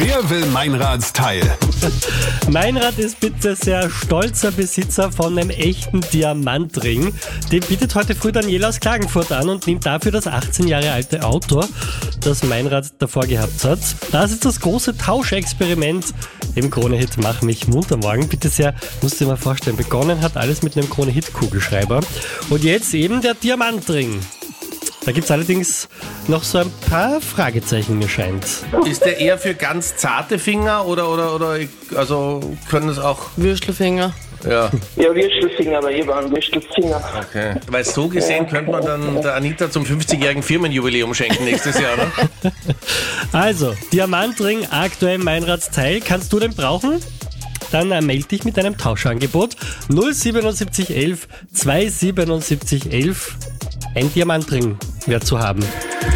Wer will Meinrads-Teil? Meinrad ist bitte sehr stolzer Besitzer von einem echten Diamantring. Den bietet heute früh Daniela aus Klagenfurt an und nimmt dafür das 18 Jahre alte Auto, das Meinrad davor gehabt hat. Das ist das große Tauschexperiment im Krone-Hit Mach mich munter morgen. Bitte sehr, musst du dir mal vorstellen, begonnen hat alles mit einem Krone-Hit-Kugelschreiber. Und jetzt eben der Diamantring. Da gibt es allerdings noch so ein paar Fragezeichen, mir scheint. Ist der eher für ganz zarte Finger oder also können es auch... Würstelfinger. Ja, Ja, Würstelfinger, aber ich war ein Würstelfinger. okay. Weil so gesehen könnte man dann der Anita zum 50-jährigen Firmenjubiläum schenken nächstes Jahr, ne? Also, Diamantring, aktuell Meinradsteil. Kannst du den brauchen? Dann melde dich mit deinem Tauschangebot 07711 27711. Ein Diamantring wäre zu haben.